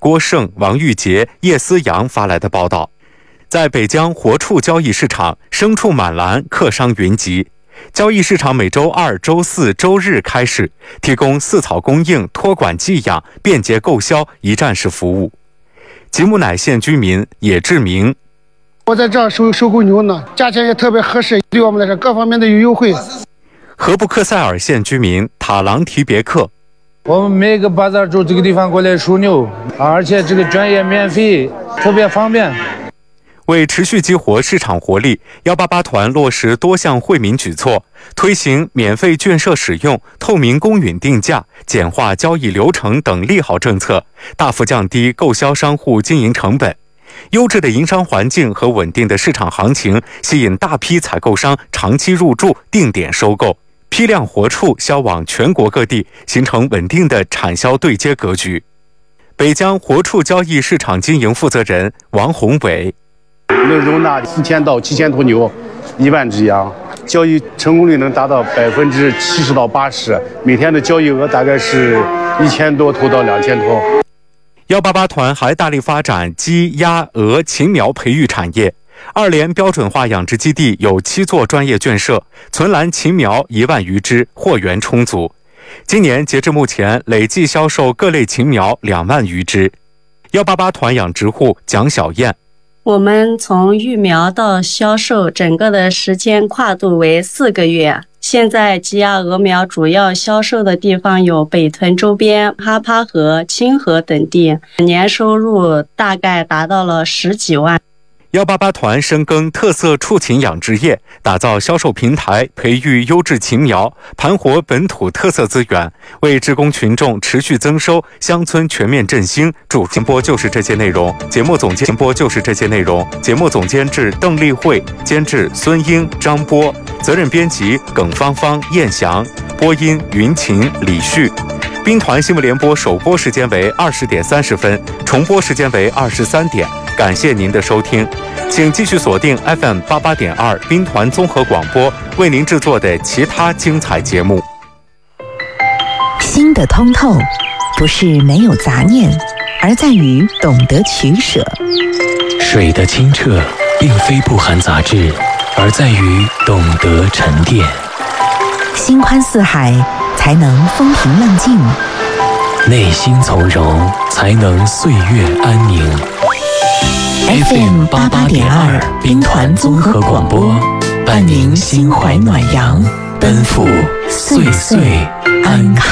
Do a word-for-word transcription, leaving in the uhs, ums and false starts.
郭胜、王玉杰、叶思阳发来的报道。在北疆活畜交易市场，牲畜满栏，客商云集。交易市场每周二、周四周日开始，提供饲草供应、托管寄养、便捷购销一站式服务。吉木乃县居民野志明， 我在这儿收收购牛呢，价钱也特别合适，对我们来说各方面都有优惠。 荷布克塞尔县居民塔朗提别克， 我们每个巴扎州这个地方过来收牛，而且这个专业免费，特别方便。 为持续激活市场活力，一八八团落实多项惠民举措，推行免费券设使用、透明公允定价、简化交易流程等利好政策，大幅降低购销商户经营成本。优质的营商环境和稳定的市场行情，吸引大批采购商长期入驻、定点收购，批量活畜销往全国各地，形成稳定的产销对接格局。北疆活畜交易市场经营负责人王宏伟， 能容纳四千到七千头牛，一万只羊，交易成功率能达到百分之七十到八十，每天的交易额大概是一千多头到两千头。 一八八团还大力发展鸡、鸭、鹅、禽苗培育产业，二联标准化养殖基地有七座专业圈舍，存栏禽苗一万余只，货源充足。今年截至目前，累计销售各类禽苗两万余只。一八八团养殖户蒋小燕， 我们从育苗到销售整个的时间跨度为四个月。现在鸡鸭鹅苗主要销售的地方有北屯周边、哈帕河、清河等地，年收入大概达到了十几万。 一八八团深耕特色畜禽养殖业，打造销售平台，培育优质禽苗，盘活本土特色资源，为职工群众持续增收、乡村全面振兴。主节播就是这些内容，节目总监播就是这些内容，节目总监制邓丽慧，监制孙英、张波，责任编辑耿芳芳、燕翔，播音云琴、李旭。兵团新闻联播首播时间为二十点三十分，重播时间为二十三点。感谢您的收听，请继续锁定 F M 八八点二兵团综合广播为您制作的其他精彩节目。 心的通透不是没有杂念，而在于懂得取舍。 水的清澈并非不含杂质，而在于懂得沉淀。 心宽似海，才能风平浪静； 内心从容，才能岁月安宁。 F M 八八点二兵团综合广播，伴您心怀暖阳，奔赴岁岁安康。